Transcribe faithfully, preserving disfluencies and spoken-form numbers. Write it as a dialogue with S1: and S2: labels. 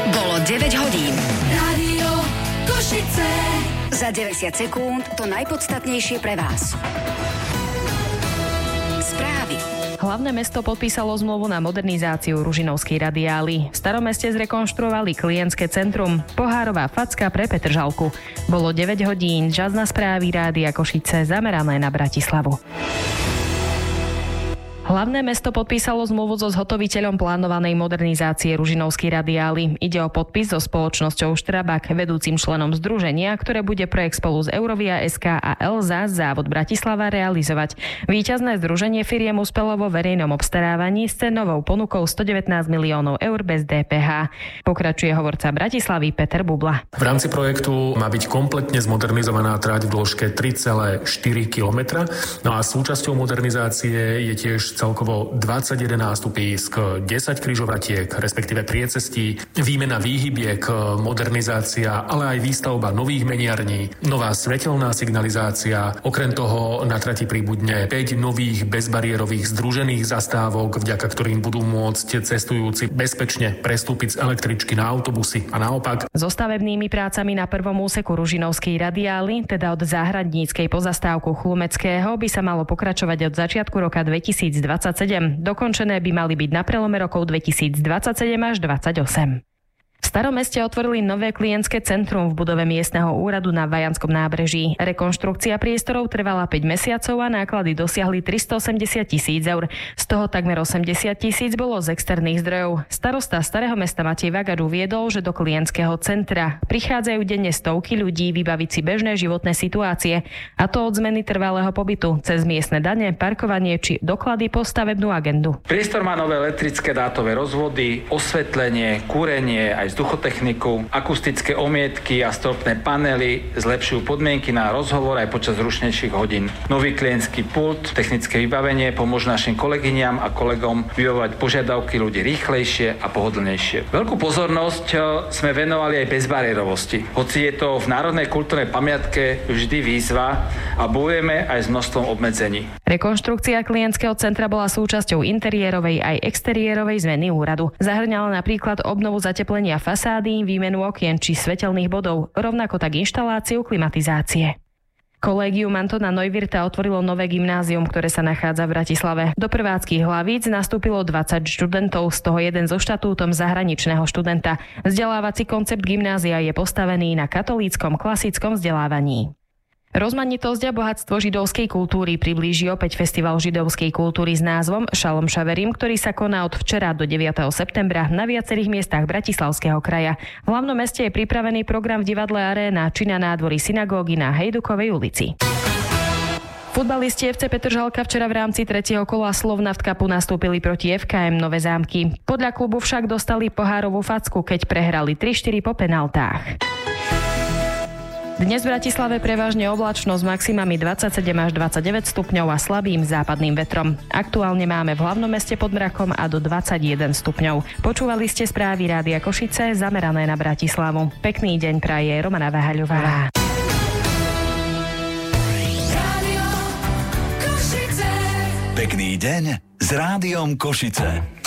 S1: Bolo deväť hodín.
S2: Rádio Košice.
S1: Za deväťdesiat sekúnd to najpodstatnejšie pre vás. Správy.
S3: Hlavné mesto podpísalo zmluvu na modernizáciu Ružinovskej radiály. V Starom meste zrekonštruovali klientské centrum. Pohárová facka pre Petržalku. Bolo deväť hodín, čas na správy Rádia Košice zamerané na Bratislavu. Hlavné mesto podpísalo zmluvu so zhotoviteľom plánovanej modernizácie Ružinovskej radiály. Ide o podpis so spoločnosťou Štrabak, vedúcim členom združenia, ktoré bude projekt spolu s Eurovia es ká a Elza závod Bratislava realizovať. Víťazné združenie firiem uspelo vo verejnom obstarávaní s cenovou ponukou sto devätnásť miliónov eur bez dé pé há. Pokračuje hovorca Bratislavy Peter Bubla.
S4: V rámci projektu má byť kompletne zmodernizovaná trať v dĺžke tri celé štyri kilometra. No a súčasťou modernizácie je tiež celkovo dvadsaťjeden nástupisk, desať križovatiek, respektíve priecestí, výmena výhybiek, modernizácia, ale aj výstavba nových meniarní, nová svetelná signalizácia. Okrem toho na trati pribudne päť nových bezbariérových združených zastávok, vďaka ktorým budú môcť cestujúci bezpečne prestúpiť z električky na autobusy a naopak.
S3: So stavebnými prácami na prvom úseku Ružinovskej radiály, teda od Záhradníckej po zastávku Chlumeckého, by sa malo pokračovať od začiatku roka dvetisícdvadsaťsedem. Dokončené by mali byť na prelome rokov dvetisícdvadsaťsedem až dvadsaťosem. V Starom meste otvorili nové klientské centrum v budove miestneho úradu na Vajanskom nábreží. Rekonštrukcia priestorov trvala päť mesiacov a náklady dosiahli tristoosemdesiat tisíc eur. Z toho takmer osemdesiat tisíc bolo z externých zdrojov. Starosta Starého mesta Matej Vagač uviedol, že do klientského centra prichádzajú denne stovky ľudí vybaviť si bežné životné situácie, a to od zmeny trvalého pobytu cez miestne dane, parkovanie či doklady po stavebnú agendu.
S5: Priestor má nové elektrické dátové rozvody, osvetlenie, kúrenie, aj vzduchotechniku, akustické omietky a stĺpne panely zlepšujú podmienky na rozhovor aj počas rušnejších hodín. Nový klientský pult, technické vybavenie pomôže našim kolegyňam a kolegom vyhovovať požiadavky ľudí rýchlejšie a pohodlnejšie. Veľkú pozornosť sme venovali aj bezbariérovosti. Hoci je to v Národnej kultúrnej pamiatke vždy výzva a bojujeme aj s množstvom obmedzení.
S3: Rekonštrukcia klientského centra bola súčasťou interiérovej aj exteriérovej zmeny úradu. Zahŕňala napríklad obnovu zateplenia fasády, výmenu okien či svetelných bodov, rovnako tak inštaláciu klimatizácie. Kolégium Antona Neuwirtha otvorilo nové gymnázium, ktoré sa nachádza v Bratislave. Do prváckych hlavíc nastúpilo dvadsať študentov, z toho jeden so štatútom zahraničného študenta. Vzdelávací koncept gymnázia je postavený na katolíckom klasickom vzdelávaní. Rozmanitosť a bohatstvo židovskej kultúry priblíži opäť Festival židovskej kultúry s názvom Šalom Šaverim, ktorý sa koná od včera do deviateho septembra na viacerých miestach Bratislavského kraja. V hlavnom meste je pripravený program v divadle Aréna či na nádvorí synagógy na Hejdukovej ulici. Futbalisti ef cé Petržalka včera v rámci tretieho kola Slovnaft Cupu nastúpili proti ef ká em Nové Zámky. Podľa klubu však dostali pohárovú facku, keď prehrali tri štyri po penaltách. Dnes v Bratislave prevažne oblačnosť, maximami dvadsaťsedem až dvadsaťdeväť stupňov a slabým západným vetrom. Aktuálne máme v hlavnom meste pod mrakom a do dvadsaťjeden stupňov. Počúvali ste správy Rádia Košice zamerané na Bratislavu. Pekný deň praje Romana Váhaľová.
S2: Pekný deň s Rádiom Košice.